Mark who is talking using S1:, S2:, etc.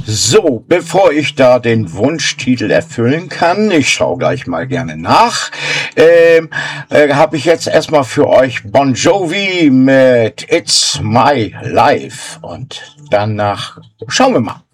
S1: So, bevor ich da den Wunschtitel erfüllen kann, ich schaue gleich mal gerne nach, habe ich jetzt erstmal für euch Bon Jovi mit It's My Life und danach schauen wir mal.